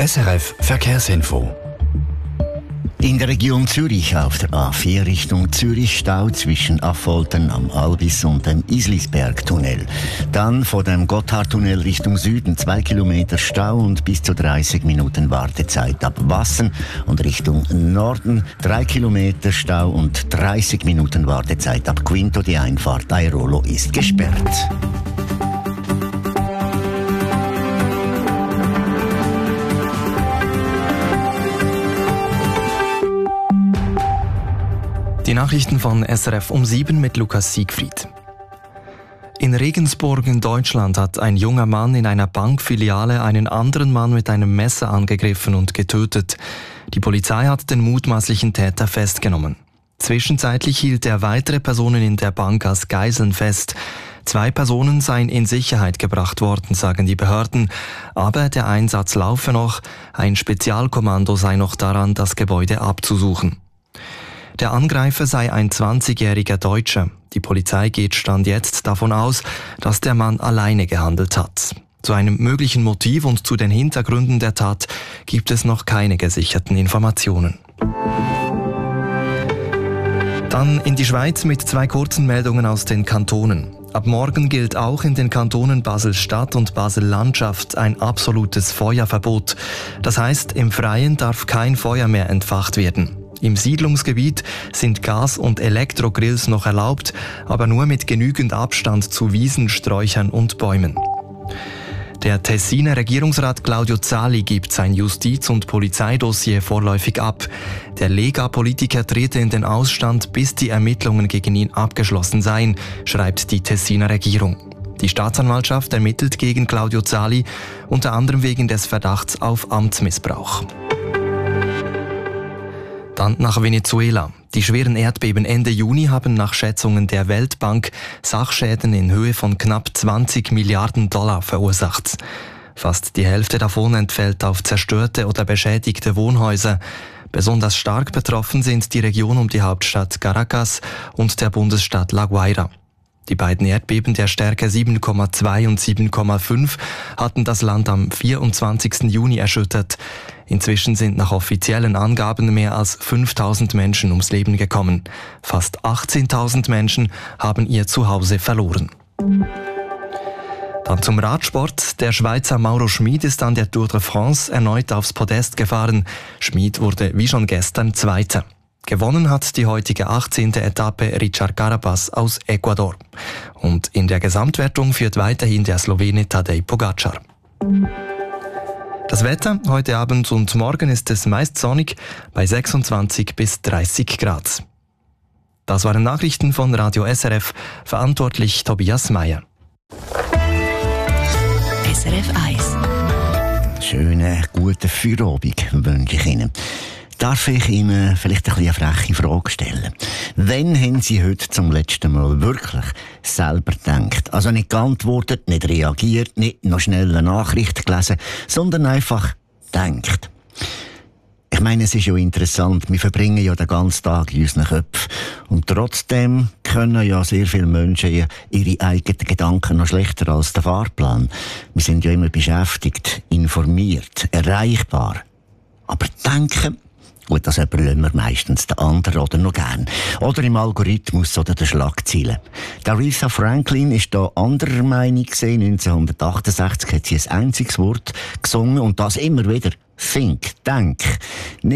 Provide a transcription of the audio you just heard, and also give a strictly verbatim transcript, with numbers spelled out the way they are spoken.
S R F Verkehrsinfo. In der Region Zürich auf der A vier Richtung Zürich Stau zwischen Affoltern am Albis und dem Islisberg-Tunnel. Dann von dem Gotthardtunnel Richtung Süden zwei Kilometer Stau und bis zu dreißig Minuten Wartezeit ab Wassen. Und Richtung Norden drei Kilometer Stau und dreißig Minuten Wartezeit ab Quinto. Die Einfahrt Airolo ist gesperrt. Die Nachrichten von S R F um sieben mit Lukas Siegfried. In Regensburg in Deutschland hat ein junger Mann in einer Bankfiliale einen anderen Mann mit einem Messer angegriffen und getötet. Die Polizei hat den mutmaßlichen Täter festgenommen. Zwischenzeitlich hielt er weitere Personen in der Bank als Geiseln fest. Zwei Personen seien in Sicherheit gebracht worden, sagen die Behörden. Aber der Einsatz laufe noch. Ein Spezialkommando sei noch daran, das Gebäude abzusuchen. Der Angreifer sei ein zwanzigjähriger Deutscher. Die Polizei geht Stand jetzt davon aus, dass der Mann alleine gehandelt hat. Zu einem möglichen Motiv und zu den Hintergründen der Tat gibt es noch keine gesicherten Informationen. Dann in die Schweiz mit zwei kurzen Meldungen aus den Kantonen. Ab morgen gilt auch in den Kantonen Basel-Stadt und Basel-Landschaft ein absolutes Feuerverbot. Das heißt, im Freien darf kein Feuer mehr entfacht werden. Im Siedlungsgebiet sind Gas- und Elektrogrills noch erlaubt, aber nur mit genügend Abstand zu Wiesen, Sträuchern und Bäumen. Der Tessiner Regierungsrat Claudio Zali gibt sein Justiz- und Polizeidossier vorläufig ab. Der Lega-Politiker trete in den Ausstand, bis die Ermittlungen gegen ihn abgeschlossen seien, schreibt die Tessiner Regierung. Die Staatsanwaltschaft ermittelt gegen Claudio Zali, unter anderem wegen des Verdachts auf Amtsmissbrauch. Dann nach Venezuela. Die schweren Erdbeben Ende Juni haben nach Schätzungen der Weltbank Sachschäden in Höhe von knapp zwanzig Milliarden Dollar verursacht. Fast die Hälfte davon entfällt auf zerstörte oder beschädigte Wohnhäuser. Besonders stark betroffen sind die Region um die Hauptstadt Caracas und der Bundesstaat La Guaira. Die beiden Erdbeben der Stärke sieben Komma zwei und sieben Komma fünf hatten das Land am vierundzwanzigsten Juni erschüttert. Inzwischen sind nach offiziellen Angaben mehr als fünftausend Menschen ums Leben gekommen. Fast achtzehntausend Menschen haben ihr Zuhause verloren. Dann zum Radsport. Der Schweizer Mauro Schmid ist an der Tour de France erneut aufs Podest gefahren. Schmid wurde wie schon gestern Zweiter. Gewonnen hat die heutige achtzehnte Etappe Richard Carapaz aus Ecuador. Und in der Gesamtwertung führt weiterhin der Slowene Tadej Pogacar. Das Wetter heute Abend und morgen ist es meist sonnig bei sechsundzwanzig bis dreißig Grad. Das waren Nachrichten von Radio S R F, verantwortlich Tobias Meyer. S R F eins. Schönen guten Feierabend wünsche ich Ihnen. Darf ich Ihnen vielleicht ein bisschen eine freche Frage stellen? Wann haben Sie heute zum letzten Mal wirklich selber gedacht? Also nicht geantwortet, nicht reagiert, nicht noch schnell eine Nachricht gelesen, sondern einfach gedacht. Ich meine, es ist ja interessant, wir verbringen ja den ganzen Tag in unseren Köpfen. Und trotzdem können ja sehr viele Menschen ihre eigenen Gedanken noch schlechter als der Fahrplan. Wir sind ja immer beschäftigt, informiert, erreichbar. Aber denken, gut, das überlassen wir meistens den anderen oder noch gern. Oder im Algorithmus oder den Schlagzeilen. Aretha Franklin ist da anderer Meinung gewesen. neunzehnhundertachtundsechzig hat sie ein einziges Wort gesungen und das immer wieder. Think, denk.